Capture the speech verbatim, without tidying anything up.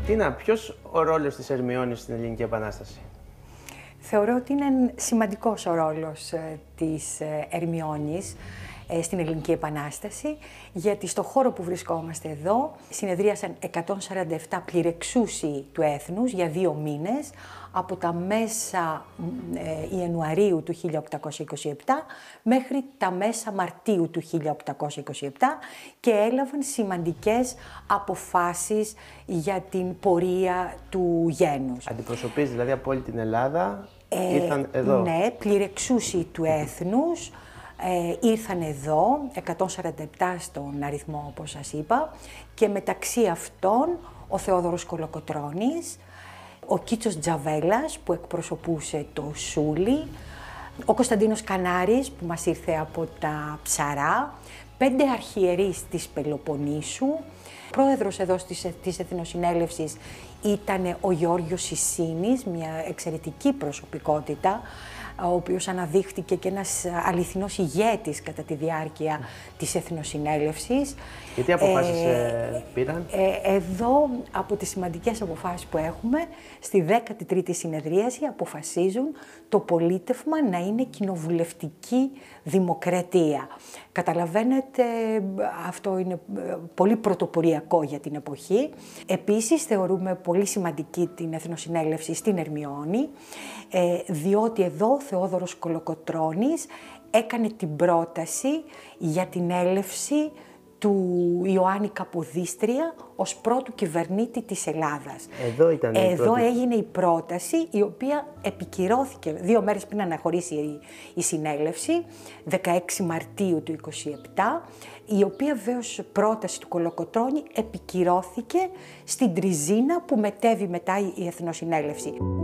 Τίνα, ποιος ο ρόλος της Ερμιώνης στην Ελληνική Επανάσταση? Θεωρώ ότι είναι σημαντικός ο ρόλος της Ερμιώνης στην Ελληνική Επανάσταση, γιατί στο χώρο που βρισκόμαστε εδώ συνεδρίασαν εκατόν σαράντα επτά πληρεξούσιοι του έθνους για δύο μήνες, από τα μέσα ε, Ιανουαρίου του χίλια οκτακόσια είκοσι επτά μέχρι τα μέσα Μαρτίου του χίλια οκτακόσια είκοσι επτά και έλαβαν σημαντικές αποφάσεις για την πορεία του γένους. Αντιπροσωπείς δηλαδή από όλη την Ελλάδα ε, ήρθαν εδώ. Ναι, πληρεξούσιοι του έθνους. Ε, ήρθαν εδώ, εκατόν σαράντα επτά στον αριθμό όπως σας είπα, και μεταξύ αυτών ο Θεόδωρος Κολοκοτρώνης, ο Κίτσος Τζαβέλας που εκπροσωπούσε το Σούλι, ο Κωνσταντίνος Κανάρης που μας ήρθε από τα Ψαρά, πέντε αρχιερείς της Πελοποννήσου. Πρόεδρος εδώ της, της Εθνοσυνέλευσης ήταν ο Γεώργιος Σισίνης, μια εξαιρετική προσωπικότητα, ο οποίος αναδείχθηκε και ένας αληθινός ηγέτης κατά τη διάρκεια της Εθνοσυνέλευσης. Και τι αποφάσεις ε, πήραν? Ε, εδώ, από τις σημαντικές αποφάσεις που έχουμε, στη δέκατη τρίτη συνεδρίαση αποφασίζουν το πολίτευμα να είναι κοινοβουλευτική δημοκρατία. Καταλαβαίνετε, αυτό είναι πολύ πρωτοποριακό για την εποχή. Επίσης, θεωρούμε πολύ σημαντική την Εθνοσυνέλευση στην Ερμιώνη, διότι εδώ ο Θεόδωρος Κολοκοτρώνης έκανε την πρόταση για την έλευση του Ιωάννη Καποδίστρια ως πρώτου κυβερνήτη της Ελλάδας. Εδώ ήταν η Εδώ πρώτη. έγινε η πρόταση, η οποία επικυρώθηκε δύο μέρες πριν αναχωρήσει η, η συνέλευση, δεκαέξι Μαρτίου του είκοσι επτά, η οποία βέβαιως πρόταση του Κολοκοτρώνη επικυρώθηκε στην Τριζίνα που μετέβη μετά η Εθνοσυνέλευση.